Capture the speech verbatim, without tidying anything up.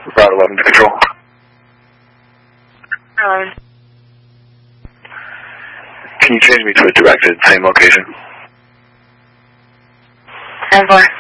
Route eleven to control. Alright. Can you change me to a directed same location? ten four.